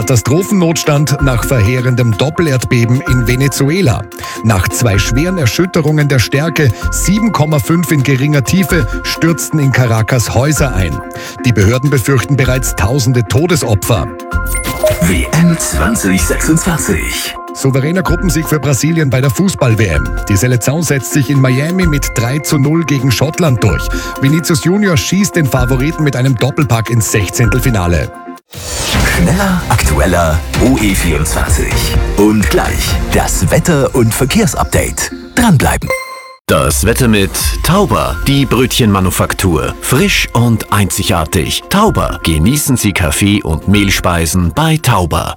Katastrophennotstand nach verheerendem Doppelerdbeben in Venezuela. Nach 2 schweren Erschütterungen der Stärke 7,5 in geringer Tiefe stürzten in Caracas Häuser ein. Die Behörden befürchten bereits tausende Todesopfer. WM 2026. Souveräner Gruppensieg für Brasilien bei der Fußball-WM. Die Selektion setzt sich in Miami mit 3:0 gegen Schottland durch. Vinicius Junior schießt den Favoriten mit einem Doppelpack ins 16. Schneller, aktueller, OE24. Und gleich das Wetter- und Verkehrsupdate. Dranbleiben. Das Wetter mit Tauber, die Brötchenmanufaktur. Frisch und einzigartig. Tauber, genießen Sie Kaffee und Mehlspeisen bei Tauber.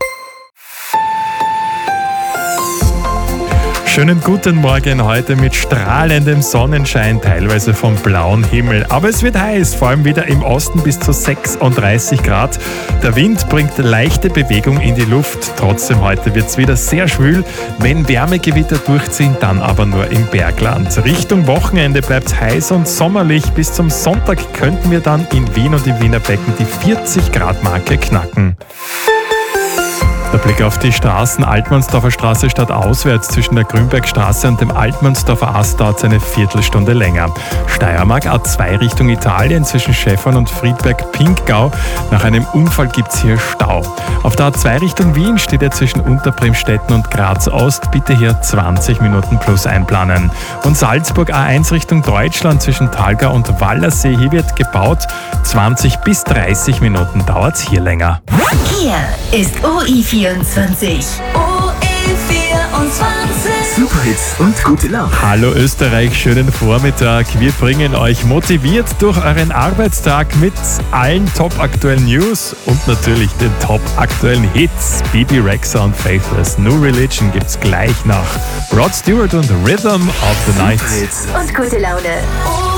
Schönen guten Morgen heute mit strahlendem Sonnenschein, teilweise vom blauen Himmel. Aber es wird heiß, vor allem wieder im Osten bis zu 36 Grad. Der Wind bringt leichte Bewegung in die Luft. Trotzdem heute wird es wieder sehr schwül. Wenn Wärmegewitter durchziehen, dann aber nur im Bergland. Richtung Wochenende bleibt es heiß und sommerlich. Bis zum Sonntag könnten wir dann in Wien und im Wiener Becken die 40 Grad Marke knacken. Der Blick auf die Straßen. Altmannsdorfer Straße stadtauswärts zwischen der Grünbergstraße und dem Altmannsdorfer Ast dauert es eine Viertelstunde länger. Steiermark A2 Richtung Italien zwischen Schäffern und Friedberg-Pinkgau. Nach einem Unfall gibt es hier Stau. Auf der A2 Richtung Wien steht er zwischen Unterbremstetten und Graz Ost. Bitte hier 20 Minuten plus einplanen. Und Salzburg A1 Richtung Deutschland zwischen Thalgau und Wallersee. Hier wird gebaut. 20 bis 30 Minuten dauert es hier länger. Hier ist OE24. Superhits und gute Laune. Hallo Österreich, schönen Vormittag. Wir bringen euch motiviert durch euren Arbeitstag mit allen top-aktuellen News und natürlich den top-aktuellen Hits. Bibi Rexha und Faithless New Religion gibt's gleich nach Rod Stewart und Rhythm of the Night. Superhits Und gute Laune.